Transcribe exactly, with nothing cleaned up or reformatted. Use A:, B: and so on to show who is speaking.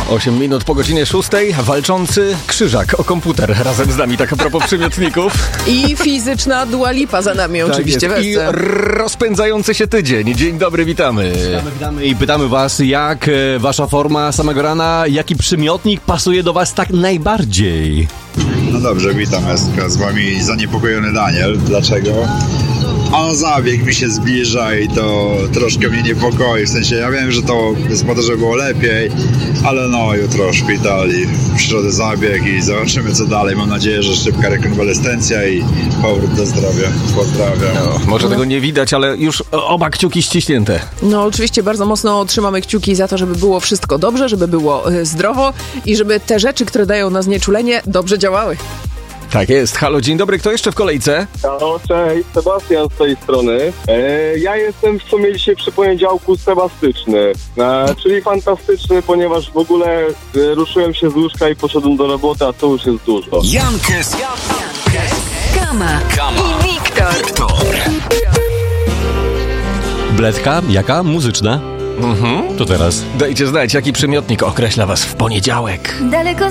A: osiem minut po godzinie szóstej. Walczący Krzyżak o komputer razem z nami, tak a propos przymiotników.
B: I fizyczna Dua Lipa za nami
A: Tak
B: oczywiście.
A: jest. I rozpędzający się tydzień. Dzień dobry, witamy.
C: Witamy, witamy i pytamy was, jak e, wasza forma samego rana, jaki przymiotnik pasuje do was tak najbardziej?
D: No dobrze, witam Estka, z wami zaniepokojony Daniel. Dlaczego? A zabieg mi się zbliża i to troszkę mnie niepokoi. W sensie ja wiem, że to jest po to, żeby było lepiej, ale no jutro szpital i w środę zabieg i zobaczymy co dalej. Mam nadzieję, że szybka rekonwalescencja i powrót do zdrowia. Pozdrawiam.
A: No, może tego nie widać, ale już oba kciuki ściśnięte.
B: No oczywiście bardzo mocno trzymamy kciuki za to, żeby było wszystko dobrze, żeby było y, zdrowo i żeby te rzeczy, które dają na znieczulenie, dobrze działały.
A: Tak jest. Halo, dzień dobry. Kto jeszcze w kolejce?
E: Halo, cześć, Sebastian z tej strony. E, ja jestem w sumie dzisiaj przy poniedziałku sebastyczny, e, czyli fantastyczny, ponieważ w ogóle e, ruszyłem się z łóżka i poszedłem do roboty, a to już jest dużo.
F: Jankes,
G: Kama,
F: Kama
G: i Wiktor.
F: Wiktor.
C: Bledka? Jaka? Muzyczna?
A: Mhm.
C: To teraz.
A: Dajcie znać, jaki przymiotnik określa was w poniedziałek.
G: Daleko